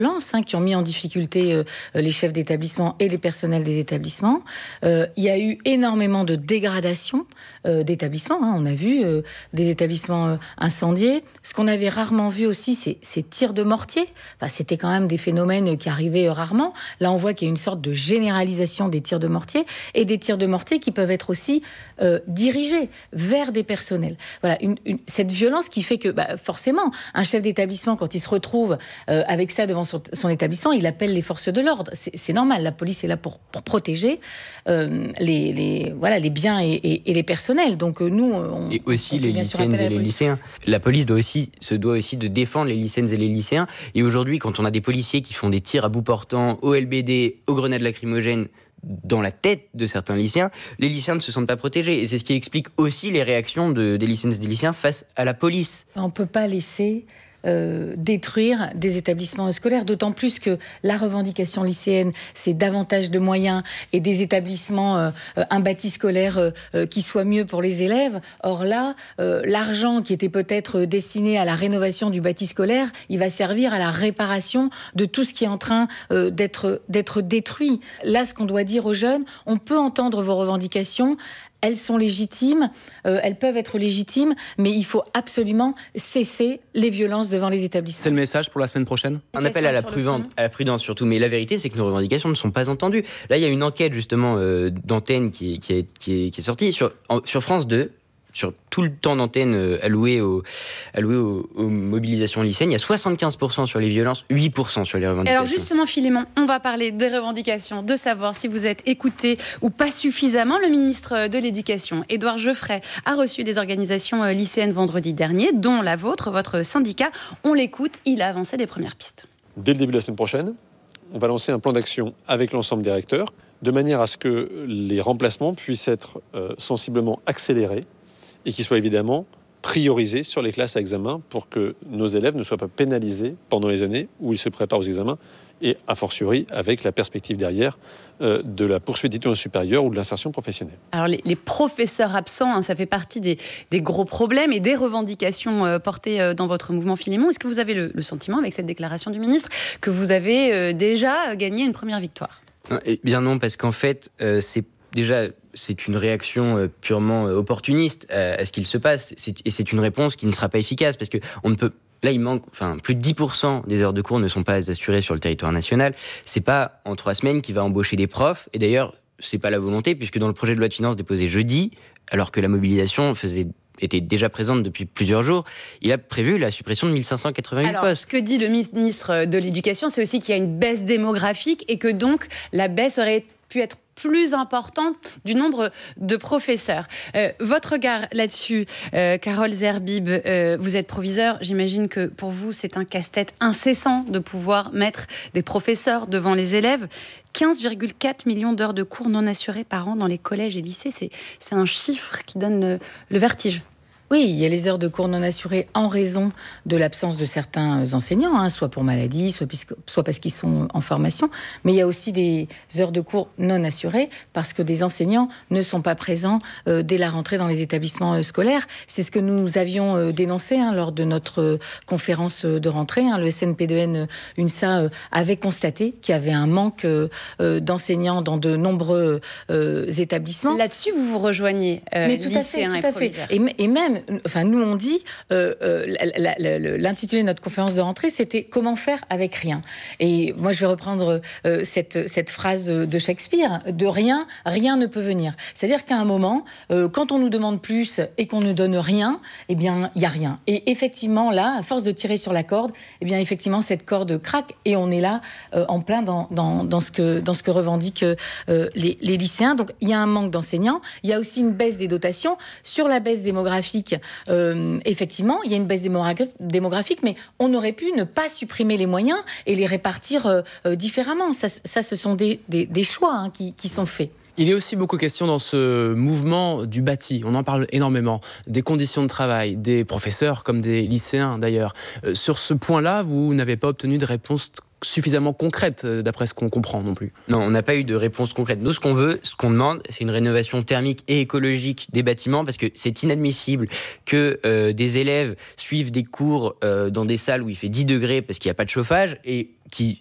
qui ont mis en difficulté les chefs d'établissement et les personnels des établissements. Il y a eu énormément de dégradation d'établissements. On a vu des établissements incendiés. Ce qu'on avait rarement vu aussi, c'est ces tirs de mortier. C'était quand même des phénomènes qui arrivaient rarement. Là, on voit qu'il y a une sorte de généralisation des tirs de mortier et des tirs de mortier qui peuvent être aussi dirigés vers des personnels. Voilà, cette violence qui fait que forcément, un chef d'établissement, quand il se retrouve avec ça devant son établissement, il appelle les forces de l'ordre. C'est normal, la police est là pour protéger les biens et les personnels. Donc nous, et aussi les lycéennes et les lycéens. La police se doit aussi de défendre les lycéennes et les lycéens. Et aujourd'hui, quand on a des policiers qui font des tirs à bout portant, au LBD, aux grenades lacrymogènes, dans la tête de certains lycéens, les lycéens ne se sentent pas protégés. Et c'est ce qui explique aussi les réactions des lycéennes et des lycéens face à la police. On ne peut pas laisser détruire des établissements scolaires, d'autant plus que la revendication lycéenne, c'est davantage de moyens et des établissements, un bâti scolaire qui soit mieux pour les élèves. Or là, l'argent qui était peut-être destiné à la rénovation du bâti scolaire, il va servir à la réparation de tout ce qui est en train d'être détruit. Là, ce qu'on doit dire aux jeunes, on peut entendre vos revendications, elles sont légitimes, elles peuvent être légitimes, mais il faut absolument cesser les violences devant les établissements. C'est le message pour la semaine prochaine ? Un appel à la prudence surtout, mais la vérité c'est que nos revendications ne sont pas entendues. Là il y a une enquête justement d'antenne qui est sortie sur France 2, sur tout le temps d'antenne alloué aux mobilisations lycéennes, il y a 75% sur les violences, 8% sur les revendications. Alors justement, Philémon, on va parler des revendications, de savoir si vous êtes écouté ou pas suffisamment. Le ministre de l'Éducation, Édouard Geoffrey, a reçu des organisations lycéennes vendredi dernier, dont la vôtre, votre syndicat. On l'écoute, il a avancé des premières pistes. Dès le début de la semaine prochaine, on va lancer un plan d'action avec l'ensemble des recteurs, de manière à ce que les remplacements puissent être sensiblement accélérés et qui soit évidemment priorisé sur les classes à examen pour que nos élèves ne soient pas pénalisés pendant les années où ils se préparent aux examens et, a fortiori, avec la perspective derrière de la poursuite d'études supérieures ou de l'insertion professionnelle. Alors, les professeurs absents, ça fait partie des gros problèmes et des revendications portées dans votre mouvement, Philémon. Est-ce que vous avez le sentiment, avec cette déclaration du ministre, que vous avez déjà gagné une première victoire ? Eh bien non, parce qu'en fait, c'est une réaction purement opportuniste à ce qu'il se passe. Et c'est une réponse qui ne sera pas efficace parce que on ne peut. Là, il manque, plus de 10% des heures de cours ne sont pas assurées sur le territoire national. C'est pas en 3 semaines qu'il va embaucher des profs. Et d'ailleurs, c'est pas la volonté puisque dans le projet de loi de finances déposé jeudi, alors que la mobilisation était déjà présente depuis plusieurs jours, il a prévu la suppression de 1588 postes. Ce que dit le ministre de l'Éducation, c'est aussi qu'il y a une baisse démographique et que donc la baisse aurait pu être plus importante du nombre de professeurs. Votre regard là-dessus, Carole Zerbib, vous êtes proviseur, j'imagine que pour vous c'est un casse-tête incessant de pouvoir mettre des professeurs devant les élèves. 15,4 millions d'heures de cours non assurées par an dans les collèges et lycées, c'est un chiffre qui donne le vertige. Oui, il y a les heures de cours non assurées en raison de l'absence de certains enseignants, soit pour maladie, soit parce qu'ils sont en formation. Mais il y a aussi des heures de cours non assurées parce que des enseignants ne sont pas présents dès la rentrée dans les établissements scolaires. C'est ce que nous avions dénoncé lors de notre conférence de rentrée. Le SNP2N UNSA avait constaté qu'il y avait un manque d'enseignants dans de nombreux établissements. Là-dessus, vous vous rejoignez, lycéens et proviseurs. Et même, nous on dit, l'intitulé de notre conférence de rentrée, c'était « Comment faire avec rien ?» Et moi, je vais reprendre cette phrase de Shakespeare, « De rien, rien ne peut venir ». C'est-à-dire qu'à un moment, quand on nous demande plus et qu'on ne donne rien, eh bien, il n'y a rien. Et effectivement, là, à force de tirer sur la corde, eh bien, effectivement, cette corde craque et on est là en plein dans ce que revendiquent les lycéens. Donc, il y a un manque d'enseignants. Il y a aussi une baisse des dotations. Sur la baisse démographique, effectivement, il y a une baisse démographique, mais on aurait pu ne pas supprimer les moyens et les répartir différemment. Ça, ce sont des choix qui sont faits. Il y a aussi beaucoup de questions dans ce mouvement du bâti. On en parle énormément. Des conditions de travail, des professeurs comme des lycéens d'ailleurs. Sur ce point-là, vous n'avez pas obtenu de réponse suffisamment concrète, d'après ce qu'on comprend non plus. Non, on n'a pas eu de réponse concrète. Nous, ce qu'on demande, c'est une rénovation thermique et écologique des bâtiments, parce que c'est inadmissible que des élèves suivent des cours dans des salles où il fait 10 degrés parce qu'il n'y a pas de chauffage, et qui